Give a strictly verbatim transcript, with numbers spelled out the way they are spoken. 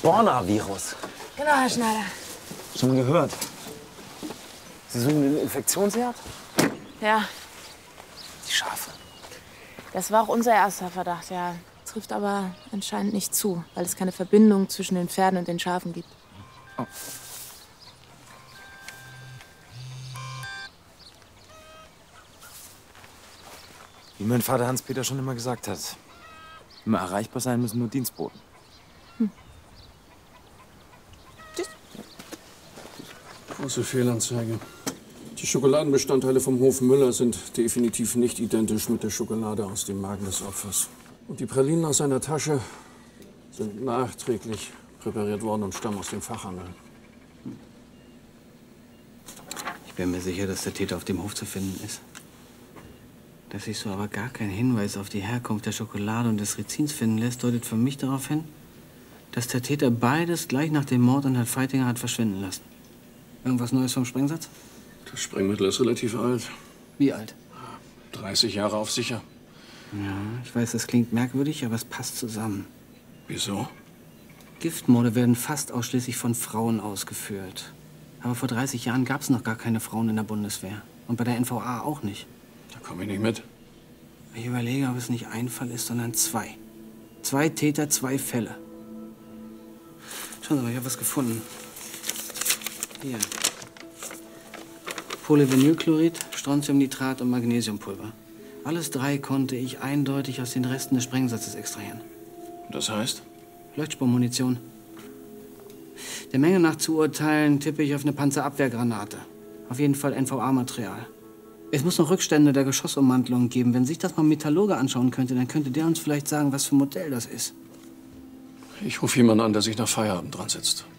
Borna-Virus. Genau, Herr Schneider. Schon mal gehört. Sie suchen den Infektionsherd? Ja, Die Schafe. das war auch unser erster Verdacht, ja. Trifft aber anscheinend nicht zu, weil es keine Verbindung zwischen den Pferden und den Schafen gibt. Oh. Wie mein Vater Hans-Peter schon immer gesagt hat, immer erreichbar sein müssen nur Dienstboten. Hm. Große Fehlanzeige. Die Schokoladenbestandteile vom Hof Müller sind definitiv nicht identisch mit der Schokolade aus dem Magen des Opfers. Und die Pralinen aus seiner Tasche sind nachträglich präpariert worden und stammen aus dem Fachhandel. Ich bin mir sicher, dass der Täter auf dem Hof zu finden ist. Dass sich so aber gar kein Hinweis auf die Herkunft der Schokolade und des Rizins finden lässt, deutet für mich darauf hin, dass der Täter beides gleich nach dem Mord an Herrn Feitinger hat verschwinden lassen. Irgendwas Neues vom Sprengsatz? Das Sprengmittel ist relativ alt. Wie alt? dreißig Jahre auf sicher. Ja, ich weiß, das klingt merkwürdig, aber es passt zusammen. Wieso? Giftmorde werden fast ausschließlich von Frauen ausgeführt. Aber vor dreißig Jahren gab es noch gar keine Frauen in der Bundeswehr. Und bei der N V A auch nicht. Da komme ich nicht mit. Ich überlege, ob es nicht ein Fall ist, sondern zwei. Zwei Täter, zwei Fälle. Schauen Sie mal, ich habe was gefunden. Hier. Polyvinylchlorid, Strontiumnitrat und Magnesiumpulver. Alles drei konnte ich eindeutig aus den Resten des Sprengsatzes extrahieren. Das heißt? Leuchtspurmunition. Der Menge nach zu urteilen, tippe ich auf eine Panzerabwehrgranate. Auf jeden Fall N V A-Material. Es muss noch Rückstände der Geschossummantelung geben. Wenn sich das mal ein Metallurge anschauen könnte, dann könnte der uns vielleicht sagen, was für ein Modell das ist. Ich rufe jemanden an, der sich nach Feierabend dran setzt.